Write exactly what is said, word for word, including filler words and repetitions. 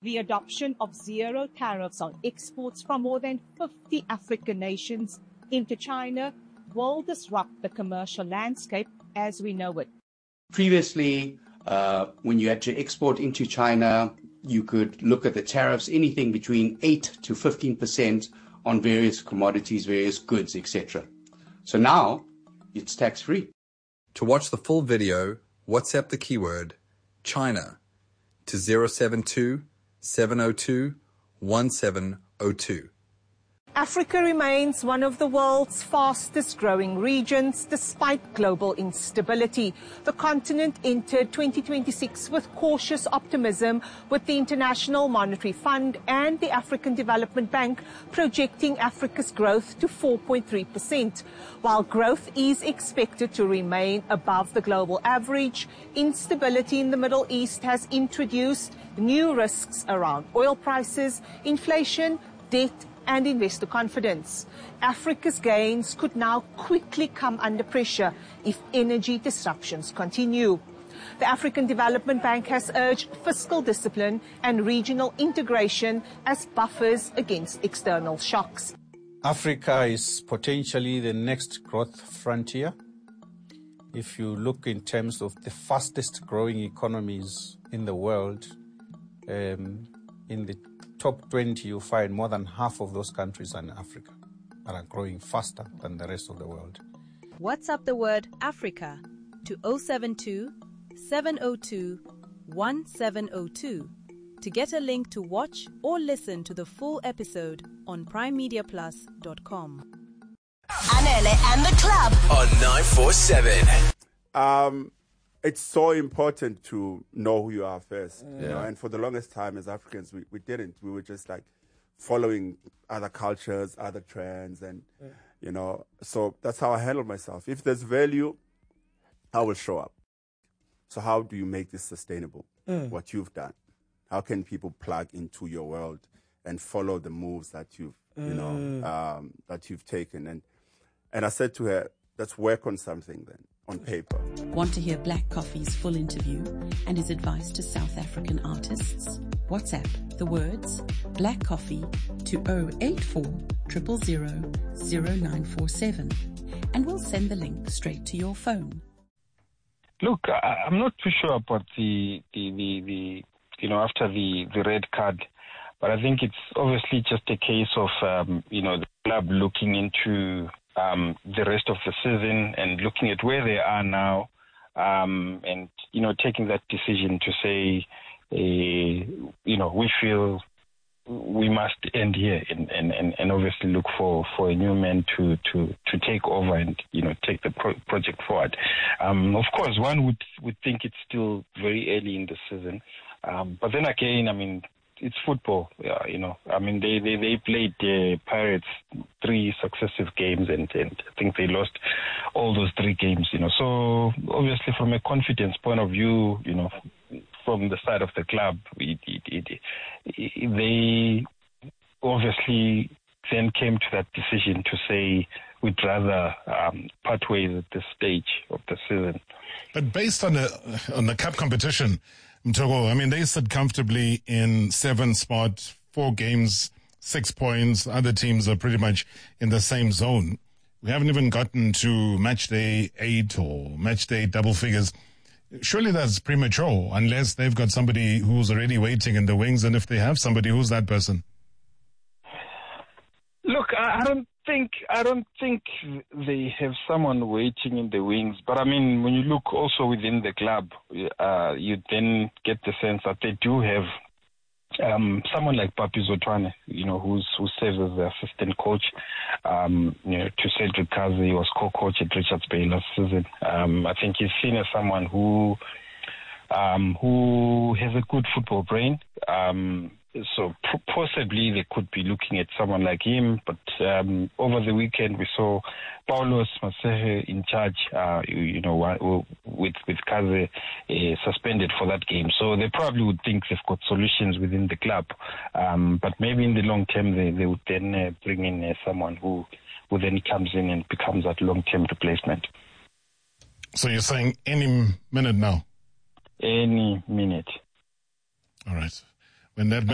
The adoption of zero tariffs on exports from more than fifty African nations into China will disrupt the commercial landscape as we know it. Previously, uh, when you had to export into China, you could look at the tariffs, anything between eight to fifteen percent on various commodities, various goods, et cetera. So now, it's tax-free. To watch the full video, WhatsApp the keyword China to zero seven two, seven zero two, one seven zero two. Africa remains one of the world's fastest growing regions despite global instability. The continent entered twenty twenty-six with cautious optimism, with the International Monetary Fund and the African Development Bank projecting Africa's growth to four point three percent. While growth is expected to remain above the global average, instability in the Middle East has introduced new risks around oil prices, inflation, debt, and investor confidence. Africa's gains could now quickly come under pressure if energy disruptions continue. The African Development Bank has urged fiscal discipline and regional integration as buffers against external shocks. Africa is potentially the next growth frontier. If you look in terms of the fastest growing economies in the world, um, in the top twenty, you find more than half of those countries are in Africa that are growing faster than the rest of the world. WhatsApp the word Africa to zero seven two, seven zero two, one seven zero two to get a link to watch or listen to the full episode on prime media plus dot com. Anele and the club on nine four seven. Um, it's so important to know who you are first. Yeah. You know, and for the longest time as Africans, we, we didn't. We were just like following other cultures, other trends, and, yeah. you know, so that's how I handle myself. If there's value, I will show up. So how do you make this sustainable? Mm. What you've done. How can people plug into your world and follow the moves that you've, mm. you know, um, that you've taken? And and I said to her, let's work on something then, on paper. Want to hear Black Coffee's full interview and his advice to South African artists? WhatsApp the words Black Coffee to zero eight four, zero zero zero, zero nine four seven and we'll send the link straight to your phone. Look, I, I'm not too sure about the, the, the, the you know, after the, the red card, but I think it's obviously just a case of, um, you know, the club looking into um, the rest of the season and looking at where they are now, um, and, you know, taking that decision to say, uh, you know, we feel we must end here and, and, and, and obviously look for, for a new man to, to, to take over and, you know, take the pro- project forward. Um, of course, one would, would think it's still very early in the season. Um, but then again, I mean, it's football, uh, you know. I mean, they, they, they played the uh, Pirates three successive games, and, and I think they lost all those three games, you know. So, obviously, from a confidence point of view, you know, from the side of the club, it, it, it, it, they obviously then came to that decision to say we'd rather um, part ways at this stage of the season. But based on the, on the cup competition, Mtoko, I mean, they sit comfortably in seventh spot, four games, six points. Other teams are pretty much in the same zone. We haven't even gotten to match day eight or match day double figures. Surely that's premature unless they've got somebody who's already waiting in the wings. And if they have somebody, who's that person? Look, I don't think I don't think they have someone waiting in the wings. But I mean, when you look also within the club, uh, you then get the sense that they do have um, someone like Papi Zotwane, you know, who's who serves as the assistant coach, um, you know, to Cedric Kazi. He was co-coach at Richards Bay last season. Um, I think he's seen as someone who um, who has a good football brain. Um, So possibly they could be looking at someone like him, but um, over the weekend we saw Paulos Masehe in charge, uh, you, you know, with with Kaze uh, suspended for that game. So they probably would think they've got solutions within the club, um, but maybe in the long term they, they would then uh, bring in uh, someone who, who then comes in and becomes that long-term replacement. So you're saying any minute now? Any minute. All right. When that